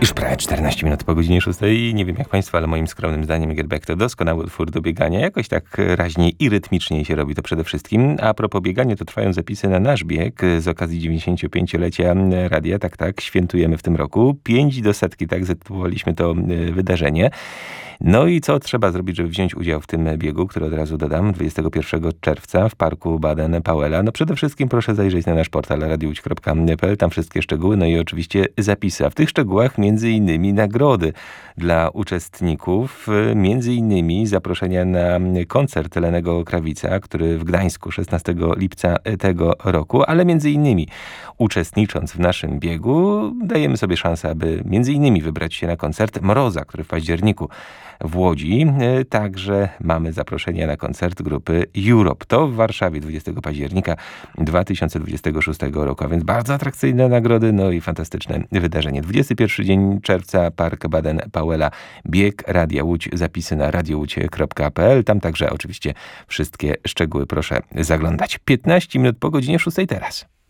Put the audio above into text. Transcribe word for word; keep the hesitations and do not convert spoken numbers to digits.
Już prawie czternaście minut po godzinie szóstej. Nie wiem jak państwo, ale moim skromnym zdaniem Gerbeck to doskonały utwór do biegania. Jakoś tak raźniej i rytmiczniej się robi to przede wszystkim. A propos biegania, to trwają zapisy na nasz bieg z okazji dziewięćdziesięciopięciolecia radia. Tak, tak, świętujemy w tym roku. Pięć do setki, tak zatytułowaliśmy to wydarzenie. No i co trzeba zrobić, żeby wziąć udział w tym biegu, który od razu dodam, dwudziestego pierwszego czerwca w parku Baden-Powella. No przede wszystkim proszę zajrzeć na nasz portal radio łódź kropka p l, tam wszystkie szczegóły, no i oczywiście zapisy. A w tych szczegółach między innymi nagrody dla uczestników, między innymi zaproszenia na koncert Lennego Krawica, który w Gdańsku szesnastego lipca tego roku, ale między innymi uczestnicząc w naszym biegu dajemy sobie szansę, aby między innymi wybrać się na koncert Mroza, który w październiku w Łodzi. Także mamy zaproszenie na koncert grupy Europe. To w Warszawie dwudziestego października dwa tysiące dwudziestego szóstego roku. A więc bardzo atrakcyjne nagrody, no i fantastyczne wydarzenie. dwudziesty pierwszy dzień czerwca, Park Baden-Powella, bieg Radia Łódź, zapisy na radio łódź kropka p l. Tam także oczywiście wszystkie szczegóły proszę zaglądać. piętnaście minut po godzinie szóstej teraz.